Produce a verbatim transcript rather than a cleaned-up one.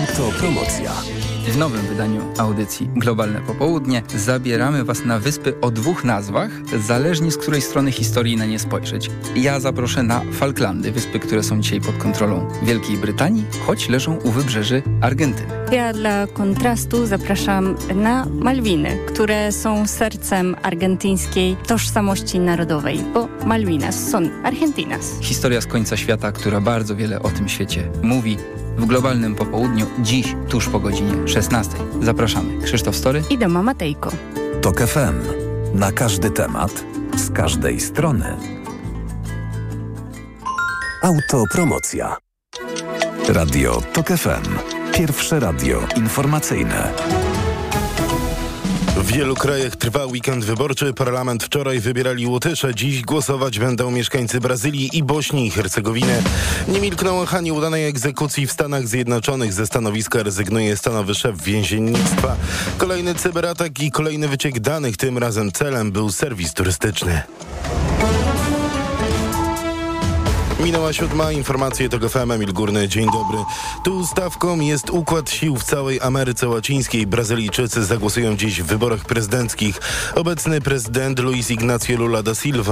Autopromocja. W nowym wydaniu audycji Globalne Popołudnie zabieramy Was na wyspy o dwóch nazwach, zależnie z której strony historii na nie spojrzeć. Ja zaproszę na Falklandy, wyspy, które są dzisiaj pod kontrolą Wielkiej Brytanii, choć leżą u wybrzeży Argentyny. Ja dla kontrastu zapraszam na Malwiny, które są sercem argentyńskiej tożsamości narodowej, bo Malvinas są Argentinas. Historia z końca świata, która bardzo wiele o tym świecie mówi. W Globalnym Popołudniu dziś, tuż po godzinie szesnastej. Zapraszamy. Krzysztof Story i Doma Matejko. Tok F M. Na każdy temat, z każdej strony. Autopromocja. Radio Tok F M. Pierwsze radio informacyjne. W wielu krajach trwa weekend wyborczy. Parlament wczoraj wybierali Łotysze. Dziś głosować będą mieszkańcy Brazylii i Bośni i Hercegowiny. Nie milkną echa nieudanej egzekucji w Stanach Zjednoczonych. Ze stanowiska rezygnuje stanowy szef więziennictwa. Kolejny cyberatak i kolejny wyciek danych. Tym razem celem był serwis turystyczny. Minęła siódma, informacje to F M, Emil Górny, dzień dobry. Tu stawką jest układ sił w całej Ameryce Łacińskiej. Brazylijczycy zagłosują dziś w wyborach prezydenckich. Obecny prezydent Luiz Inácio Lula da Silva